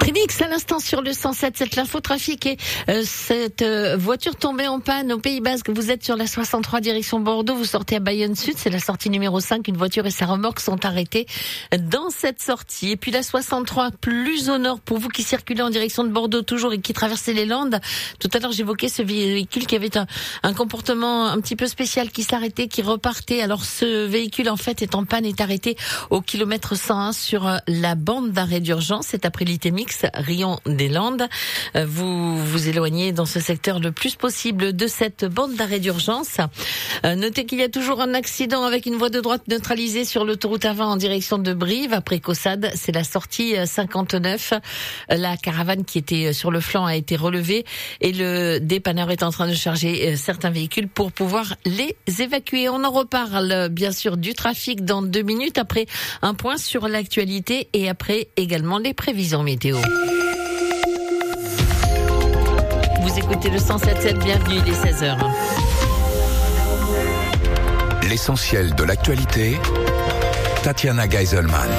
Phoenix, à l'instant sur le 107, l'infotrafic et cette voiture tombée en panne au Pays Basque. Vous êtes sur la 63 direction Bordeaux, vous sortez à Bayonne Sud, c'est la sortie numéro 5. Une voiture et sa remorque sont arrêtées dans cette sortie. Et puis la 63 plus au nord pour vous qui circulez en direction de Bordeaux toujours et qui traversez les Landes. Tout à l'heure j'évoquais ce véhicule qui avait un comportement un petit peu spécial, qui s'arrêtait, qui repartait. Alors ce véhicule en fait est en panne, est arrêté au kilomètre 101 sur la bande d'arrêt d'urgence. C'est après l'ITMX Rion des Landes. Vous vous éloignez dans ce secteur le plus possible de cette bande d'arrêt d'urgence. Notez qu'il y a toujours un accident avec une voie de droite neutralisée sur l'autoroute A20 en direction de Brive. Après Caussade, c'est la sortie 59. La caravane qui était sur le flanc a été relevée et le dépanneur est en train de charger certains véhicules pour pouvoir les évacuer. On en reparle bien sûr du trafic dans 2 minutes après un point sur l'actualité et après également les prévisions météo. Vous écoutez le 107.7, bienvenue, il est 16h. L'essentiel de l'actualité, Tatiana Geiselman.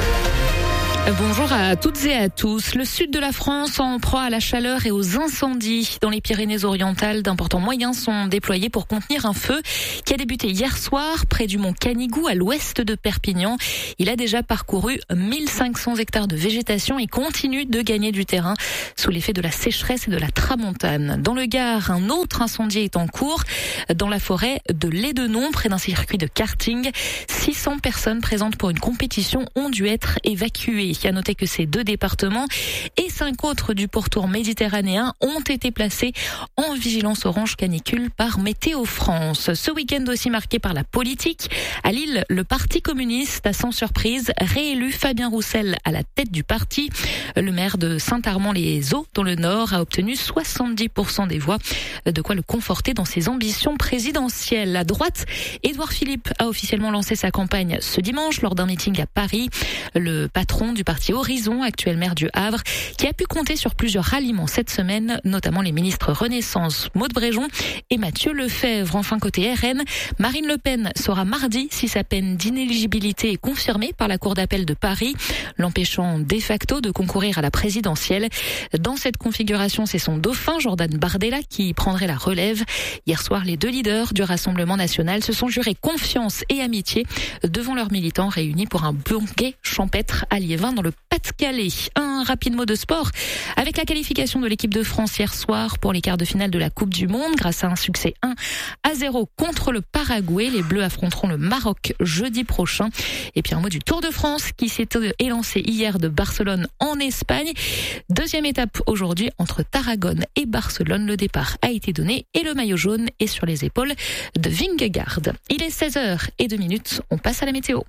Bonjour à toutes et à tous. Le sud de la France en proie à la chaleur et aux incendies. Dans les Pyrénées-Orientales, d'importants moyens sont déployés pour contenir un feu qui a débuté hier soir près du mont Canigou à l'ouest de Perpignan. Il a déjà parcouru 1500 hectares de végétation et continue de gagner du terrain sous l'effet de la sécheresse et de la tramontane. Dans le Gard, un autre incendie est en cours dans la forêt de Lédenon près d'un circuit de karting. 600 personnes présentes pour une compétition ont dû être évacuées. Il a noté que ces 2 départements et 5 autres du pourtour méditerranéen ont été placés en vigilance orange canicule par Météo France. Ce week-end aussi marqué par la politique. À Lille, le Parti communiste a sans surprise réélu Fabien Roussel à la tête du parti. Le maire de Saint-Armand-les-Eaux, dans le Nord, a obtenu 70% des voix. De quoi le conforter dans ses ambitions présidentielles. À droite, Édouard Philippe a officiellement lancé sa campagne ce dimanche lors d'un meeting à Paris. Le patron du parti Horizon, actuel maire du Havre, qui a pu compter sur plusieurs ralliements cette semaine, notamment les ministres Renaissance, Maud Bréjon et Mathieu Lefebvre. Enfin, côté RN, Marine Le Pen saura mardi si sa peine d'inéligibilité est confirmée par la Cour d'appel de Paris, l'empêchant de facto de concourir à la présidentielle. Dans cette configuration, c'est son dauphin, Jordan Bardella, qui prendrait la relève. Hier soir, les 2 leaders du Rassemblement national se sont jurés confiance et amitié devant leurs militants réunis pour un banquet champêtre à Liévin dans le Pas-de-Calais. Un rapide mot de sport avec la qualification de l'équipe de France hier soir pour les quarts de finale de la Coupe du Monde grâce à un succès 1-0 contre le Paraguay. Les Bleus affronteront le Maroc jeudi prochain. Et puis un mot du Tour de France qui s'est élancé hier de Barcelone en Espagne. 2e étape aujourd'hui entre Tarragone et Barcelone. Le départ a été donné et le maillot jaune est sur les épaules de Vingegaard. Il est 16h02. On passe à la météo.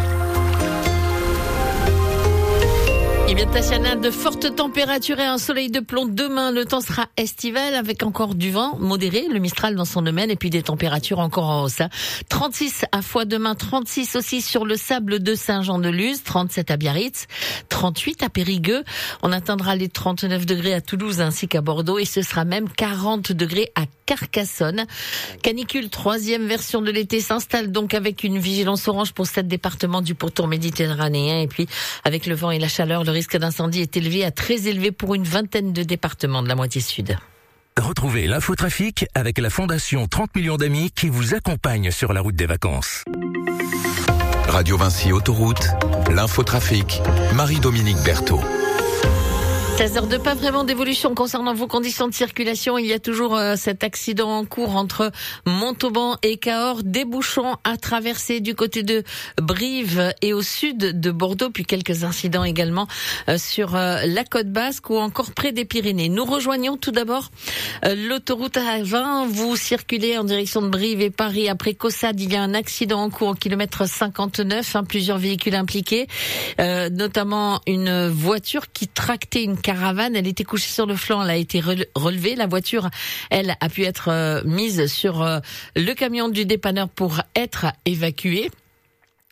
Eh bien, Tatiana, de fortes températures et un soleil de plomb demain. Le temps sera estival avec encore du vent modéré, le Mistral dans son domaine, et puis des températures encore en hausse. 36 à Foix demain, 36 aussi sur le sable de Saint-Jean-de-Luz, 37 à Biarritz, 38 à Périgueux. On atteindra les 39 degrés à Toulouse ainsi qu'à Bordeaux et ce sera même 40 degrés à Carcassonne. Canicule, 3e version de l'été s'installe donc avec une vigilance orange pour 7 départements du pourtour méditerranéen et puis avec le vent et la chaleur, le risque d'incendie est élevé à très élevé pour une vingtaine de départements de la moitié sud. Retrouvez l'infotrafic avec la Fondation 30 millions d'amis qui vous accompagne sur la route des vacances. Radio Vinci Autoroute, l'infotrafic, Marie-Dominique Berthaud. 16h02, pas vraiment d'évolution concernant vos conditions de circulation. Il y a toujours cet accident en cours entre Montauban et Cahors, des bouchons à traverser du côté de Brive et au sud de Bordeaux, puis quelques incidents également sur la côte basque ou encore près des Pyrénées. Nous rejoignons tout d'abord l'autoroute A20. Vous circulez en direction de Brive et Paris. Après Caussade, il y a un accident en cours au kilomètre 59, plusieurs véhicules impliqués, notamment une voiture qui tractait une caravane. Elle était couchée sur le flanc, elle a été relevée. La voiture, elle, a pu être mise sur le camion du dépanneur pour être évacuée.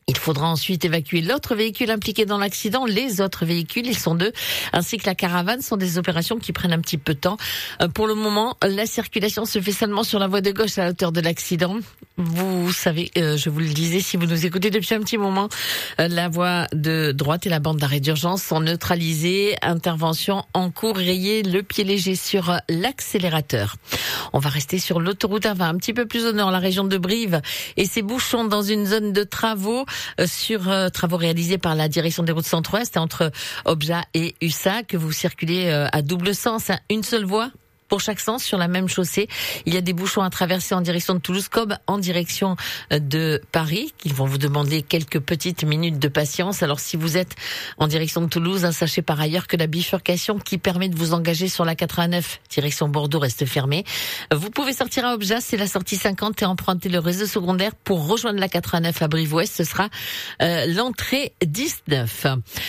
Il faudra ensuite évacuer l'autre véhicule impliqué dans l'accident. Les autres véhicules, ils sont 2, ainsi que la caravane, sont des opérations qui prennent un petit peu de temps. Pour le moment, la circulation se fait seulement sur la voie de gauche à la hauteur de l'accident. Vous savez, je vous le disais, si vous nous écoutez depuis un petit moment, la voie de droite et la bande d'arrêt d'urgence sont neutralisées. Intervention en cours, rayez le pied léger sur l'accélérateur. On va rester sur l'autoroute A20, un petit peu plus au nord, la région de Brive, et ces bouchons dans une zone de travaux, travaux réalisés par la direction des routes centre-ouest entre Obja et Ussac, que vous circulez à double sens, une seule voie pour chaque sens sur la même chaussée. Il y a des bouchons à traverser en direction de Toulouse comme en direction de Paris, qui vont vous demander quelques petites minutes de patience. Alors si vous êtes en direction de Toulouse, sachez par ailleurs que la bifurcation qui permet de vous engager sur la 89 direction Bordeaux reste fermée. Vous pouvez sortir à Obja, c'est la sortie 50, et emprunter le réseau secondaire pour rejoindre la 89 à Brive-Ouest. Ce sera l'entrée 19.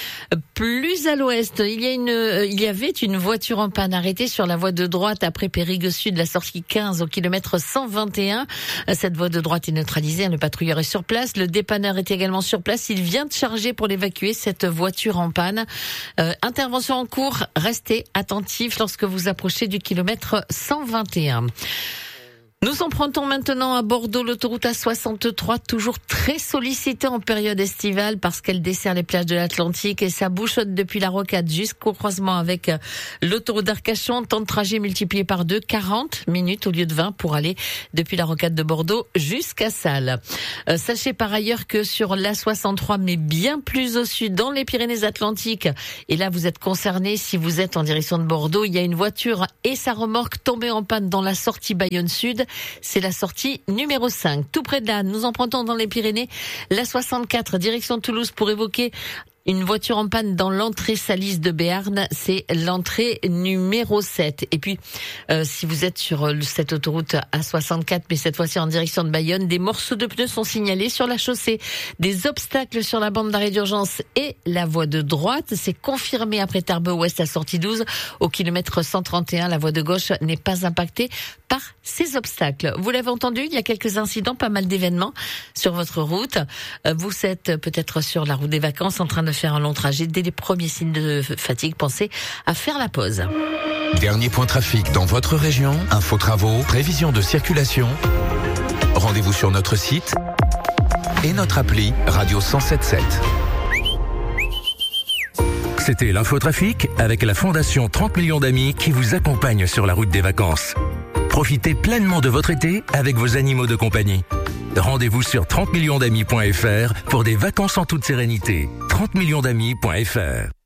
Plus à l'ouest, il y avait une voiture en panne arrêtée sur la voie de droite après Périgueux Sud, la sortie 15 au kilomètre 121. Cette voie de droite est neutralisée, le patrouilleur est sur place, le dépanneur est également sur place. Il vient de charger pour l'évacuer, cette voiture en panne. Intervention en cours, restez attentifs lorsque vous approchez du kilomètre 121. Nous empruntons maintenant à Bordeaux l'autoroute A63, toujours très sollicitée en période estivale parce qu'elle dessert les plages de l'Atlantique et ça bouchonne depuis la Rocade jusqu'au croisement avec l'autoroute d'Arcachon. Temps de trajet multiplié par 2, 40 minutes au lieu de 20 pour aller depuis la Rocade de Bordeaux jusqu'à Salles. Sachez par ailleurs que sur l'A63, mais bien plus au sud, dans les Pyrénées-Atlantiques, et là vous êtes concernés si vous êtes en direction de Bordeaux, il y a une voiture et sa remorque tombée en panne dans la sortie Bayonne Sud. C'est la sortie numéro 5. Tout près de là, nous empruntons dans les Pyrénées la 64, direction Toulouse, pour évoquer une voiture en panne dans l'entrée Salis de Béarn, c'est l'entrée numéro 7. Et puis, si vous êtes sur cette autoroute A64, mais cette fois-ci en direction de Bayonne, des morceaux de pneus sont signalés sur la chaussée. Des obstacles sur la bande d'arrêt d'urgence et la voie de droite. C'est confirmé après Tarbes Ouest à sortie 12. Au kilomètre 131, la voie de gauche n'est pas impactée par ces obstacles. Vous l'avez entendu, il y a quelques incidents, pas mal d'événements sur votre route. Vous êtes peut-être sur la route des vacances en train de faire un long trajet. Dès les premiers signes de fatigue, pensez à faire la pause. Dernier point trafic dans votre région, info travaux, prévision de circulation. Rendez-vous sur notre site et notre appli Radio 107.7. C'était l'infotrafic avec la Fondation 30 millions d'amis qui vous accompagne sur la route des vacances. Profitez pleinement de votre été avec vos animaux de compagnie. Rendez-vous sur 30millionsdamis.fr pour des vacances en toute sérénité. 30millionsdamis.fr